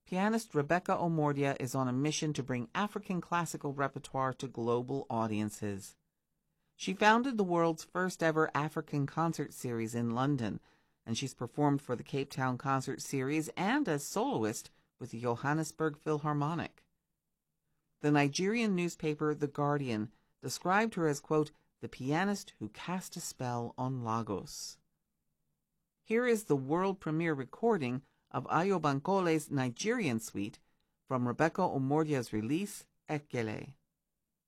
pianist Rebecca Omordia is on a mission to bring African classical repertoire to global audiences. She founded the world's first ever African concert series in London, and she's performed for the Cape Town Concert Series and as soloist with the Johannesburg Philharmonic. The Nigerian newspaper The Guardian described her as, quote, the pianist who cast a spell on Lagos. Here is the world premiere recording of Ayo Bankole's Nigerian suite from Rebecca Omordia's release, Ekele.